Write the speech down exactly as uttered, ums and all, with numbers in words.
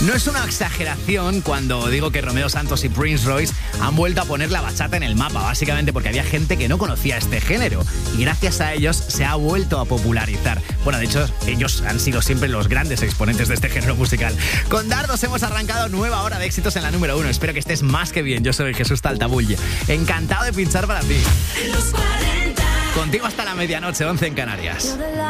No es una exageración cuando digo que Romeo Santos y Prince Royce han vuelto a poner la bachata en el mapa, básicamente porque había gente que no conocía este género y gracias a ellos se ha vuelto a popularizar. Bueno, de hecho, ellos han sido siempre los grandes exponentes de este género musical. Con Dardos hemos arrancado nueva hora de éxitos en la número uno. Espero que estés más que bien. Yo soy Jesús Taltabull. Encantado de pinchar para ti. Contigo hasta la medianoche, once en Canarias.